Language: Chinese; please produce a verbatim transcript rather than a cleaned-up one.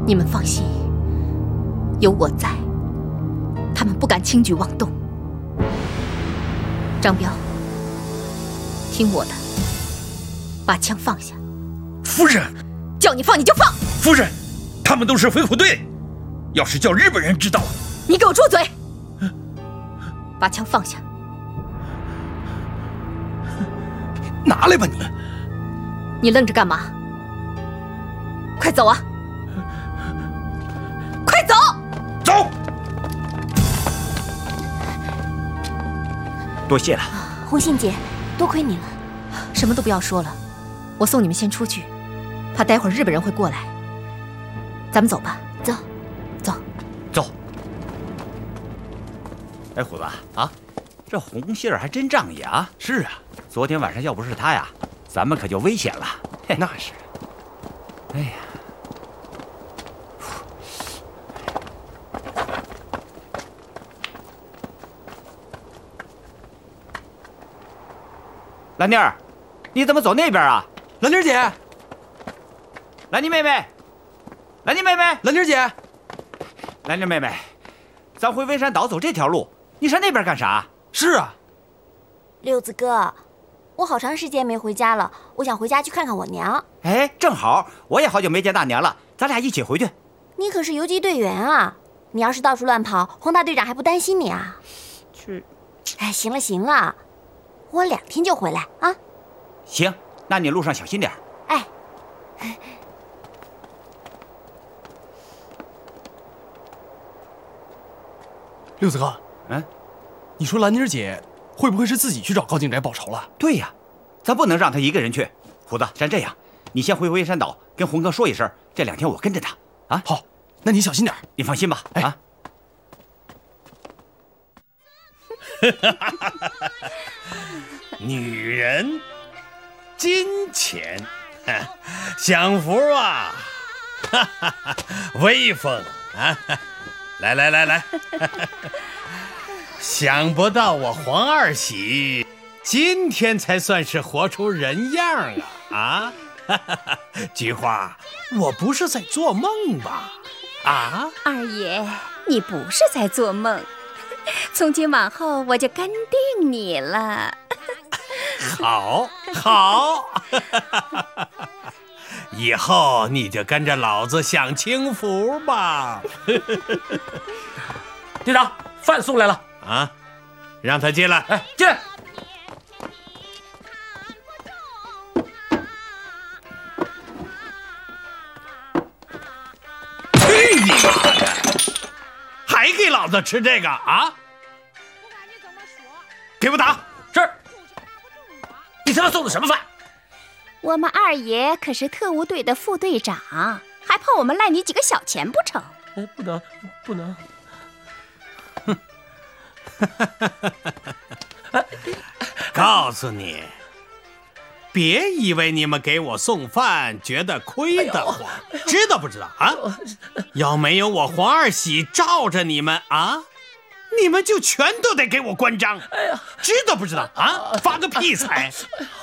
你们放心，有我在，他们不敢轻举妄动。张彪，听我的，把枪放下。 夫人， 叫你放你就放。 夫人，他们都是飞虎队，要是叫日本人知道了， 你给我住嘴！把枪放下。 拿来吧你！ 你愣着干嘛？快走啊！快走！ 走！ 多谢了， 红杏姐，多亏你了。 什么都不要说了，我送你们先出去，怕待会儿日本人会过来。咱们走吧。 走， 走， 走。哎，虎子啊，这红杏儿还真仗义啊！ 是啊， 昨天晚上要不是他呀，咱们可就危险了。 那是。 哎呀，兰妮儿，你怎么走那边啊？ 兰妮姐， 兰妮妹妹，兰妮妹妹， 兰妮姐， 兰妮妹妹，咱回温山岛走这条路，你上那边干啥？ 是啊， 六子哥，我好长时间没回家了，我想回家去看看我娘。 哎，正好，我也好久没见大娘了，咱俩一起回去。 你可是游击队员啊，你要是到处乱跑，黄大队长还不担心你啊？ 去。 哎，行了行了，我两天就回来啊。 行，那你路上小心点。 哎。 六子哥， 嗯， 你说兰妮姐会不会是自己去找高进宅报仇了？ 对呀，咱不能让她一个人去。虎子，咱这样，你先回回山岛跟红哥说一声，这两天我跟着他啊。 好，那你小心点。 你放心吧。哎、啊。 女人，金钱，享福啊，威风啊！来来来来，想不到我黄二喜今天才算是活出人样啊！啊，菊花，我不是在做梦吧？啊， 二爷，你不是在做梦，从今往后我就跟定你了。 好，好，以后你就跟着老子享清福吧。 队长，饭送来了啊，让他进来。 哎，进来。 去你妈的！还给老子吃这个啊？给我打！ 是。你他妈送的什么饭？ 我们二爷可是特务队的副队长，还怕我们赖你几个小钱不成？ 哎，不能，不能。 告诉你，别以为你们给我送饭觉得亏得慌，哎、知道不知道啊？要没有我黄二喜罩着你们啊，你们就全都得给我关张。哎呀，知道不知道啊？发个屁财！